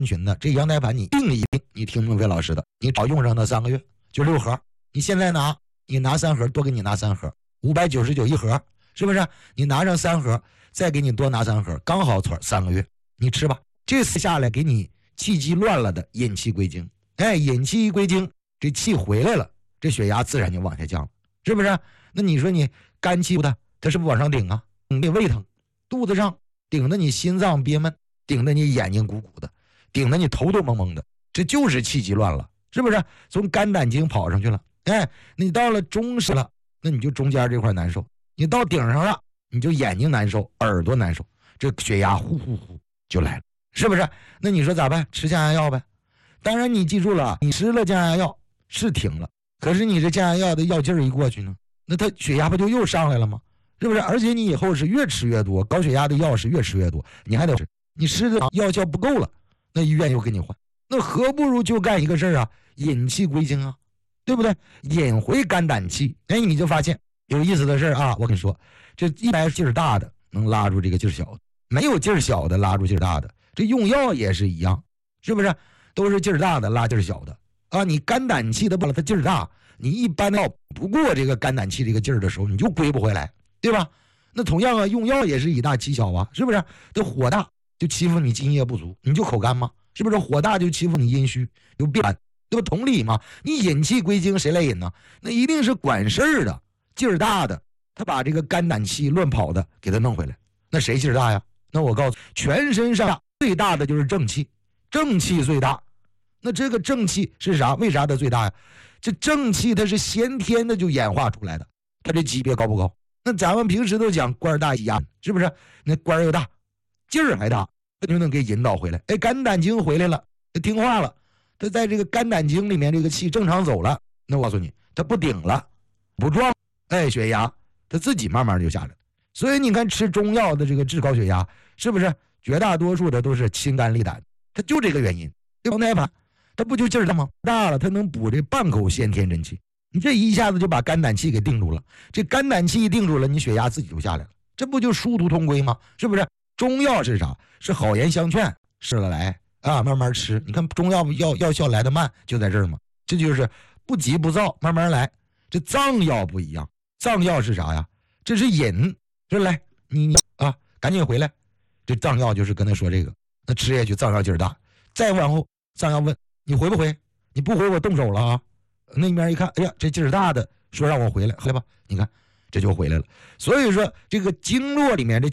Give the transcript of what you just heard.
群的，这羊胎盘你定一定，你听孟非老师的，你少用上那3个月，就6盒。你现在你拿3盒，多给你拿3盒，599一盒，是不是？你拿上3盒，再给你多拿3盒，刚好3个月，你吃吧。这次下来给你气机乱了的引气归经，引气一归经，这气回来了，这血压自然就往下降了，是不是？那你说你肝气的，它是不是往上顶啊？你胃疼，肚子上顶得你心脏憋闷，顶得你眼睛鼓鼓的，顶得你头都蒙蒙的，这就是气机乱了，是不是？从肝胆经跑上去了，你到了中时了，那你就中间这块难受，你到顶上了，你就眼睛难受，耳朵难受，这血压呼呼呼就来了，是不是？那你说咋办？吃降压药呗。当然你记住了，你吃了降压药是停了，可是你这降压药的药劲儿一过去呢，那它血压不就又上来了吗？是不是？而且你以后是越吃越多，高血压的药是越吃越多，你还得吃，你吃的药效不够了，那医院又给你换，那何不如就干一个事儿啊，引气归经啊，对不对？引回肝胆气，你就发现有意思的事啊，我跟你说，这一般劲儿大的能拉住这个劲儿小的，没有劲儿小的拉住劲儿大的，这用药也是一样，是不是？都是劲儿大的拉劲儿小的啊！你肝胆气的不了，它劲儿大，你一般药不过这个肝胆气这个劲儿的时候，你就归不回来，对吧？那同样啊，用药也是以大欺小啊，是不是？这火大就欺负你津液不足，你就口干吗？是不是？火大就欺负你阴虚，有病，对吧？同理嘛，你引气归经谁来引呢？那一定是管事儿的，劲儿大的，他把这个肝胆气乱跑的给他弄回来。那谁劲儿大呀？那我告诉你，全身上下最大的就是正气，正气最大。那这个正气是啥？为啥它最大呀？这正气它是先天的就演化出来的，它这级别高不高？那咱们平时都讲官大压，是不是？那官又大，劲儿还大，它就能给引导回来。肝胆经回来了，它听话了，它在这个肝胆经里面这个气正常走了。那我告诉你，它不顶了，不撞，血压它自己慢慢就下来了。所以你看吃中药的这个治高血压，是不是绝大多数的都是清肝利胆？它就这个原因。羊胎盘它不就劲儿大吗？大了它能补这半口先天真气，你这一下子就把肝胆气给定住了。这肝胆气一定住了，你血压自己就下来了，这不就殊途同归吗？是不是？中药是啥？是好言相劝，试了来啊，慢慢吃。你看中药药效来得慢，就在这儿嘛。这就是不急不躁，慢慢来。这藏药不一样，藏药是啥呀？这是引，说来你啊，赶紧回来。这藏药就是跟他说这个，那吃下去藏药劲儿大。再往后，藏药问你回不回？你不回我动手了啊！那边一看，哎呀，这劲儿大的，说让我回来，回来吧。你看，这就回来了。所以说，这个经络里面的